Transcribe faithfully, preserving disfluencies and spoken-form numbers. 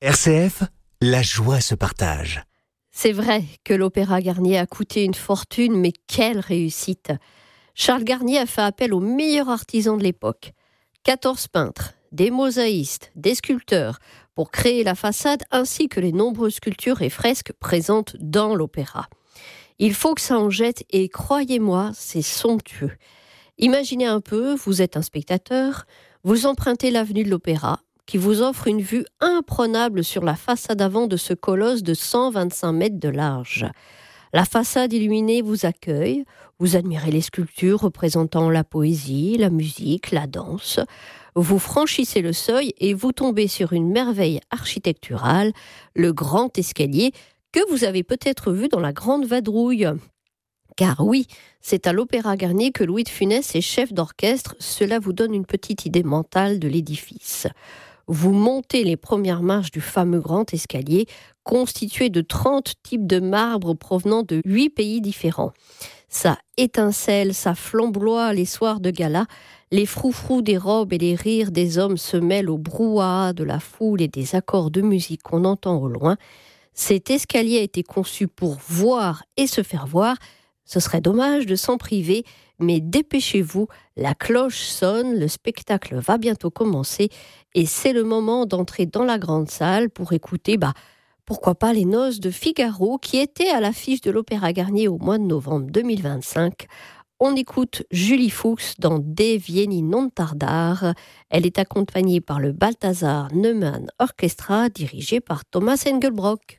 R C F, la joie se partage. C'est vrai que l'Opéra Garnier a coûté une fortune, mais quelle réussite! Charles Garnier a fait appel aux meilleurs artisans de l'époque. quatorze peintres, des mosaïstes, des sculpteurs, pour créer la façade ainsi que les nombreuses sculptures et fresques présentes dans l'opéra. Il faut que ça en jette et croyez-moi, c'est somptueux. Imaginez un peu, vous êtes un spectateur, vous empruntez l'avenue de l'Opéra, qui vous offre une vue imprenable sur la façade avant de ce colosse de cent vingt-cinq mètres de large. La façade illuminée vous accueille, vous admirez les sculptures représentant la poésie, la musique, la danse. Vous franchissez le seuil et vous tombez sur une merveille architecturale, le grand escalier que vous avez peut-être vu dans la Grande Vadrouille. Car oui, c'est à l'Opéra Garnier que Louis de Funès est chef d'orchestre, cela vous donne une petite idée mentale de l'édifice. Vous montez les premières marches du fameux grand escalier, constitué de trente types de marbre provenant de huit pays différents. Ça étincelle, ça flamboie les soirs de gala, les froufrous des robes et les rires des hommes se mêlent au brouhaha de la foule et des accords de musique qu'on entend au loin. Cet escalier a été conçu pour voir et se faire voir. Ce serait dommage de s'en priver, mais dépêchez-vous, la cloche sonne, le spectacle va bientôt commencer et c'est le moment d'entrer dans la grande salle pour écouter, bah, pourquoi pas les noces de Figaro qui étaient à l'affiche de l'Opéra Garnier au mois de novembre deux mille vingt-cinq. On écoute Julie Fuchs dans De Vieni non tardare. Elle est accompagnée par le Balthazar Neumann Orchestra dirigé par Thomas Engelbrock.